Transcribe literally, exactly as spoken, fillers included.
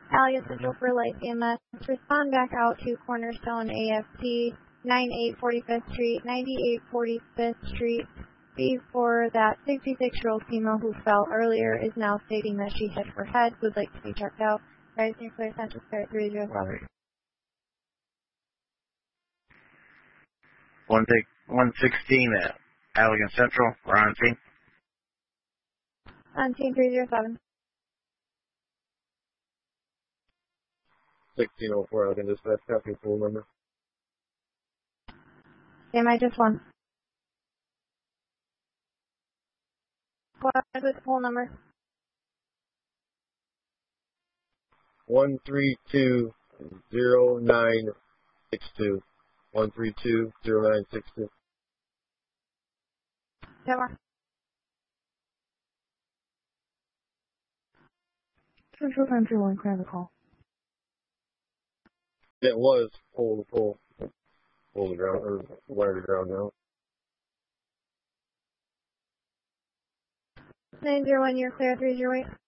Allegan Central for Light C M S. Respond back out to Cornerstone A F T, ninety-eight forty-fifth Street, ninety-eight forty-fifth Street. Before that sixty-six-year-old female who fell earlier is now stating that she hit her head, would like to be checked out. Rising Clear Central Spirit three zero seven. one sixteen at Allegan Central. We're on scene. On scene three zero seven. sixteen oh four Allegan Dispatch, copy full number. Am I just one? What is the full number? one three two zero nine six two. one three two zero nine six two. Tower. Central Time two one, clear the call. It was pull to pull. Pull the ground, or wire to ground now. nine zero one, you're clear, three zero eight.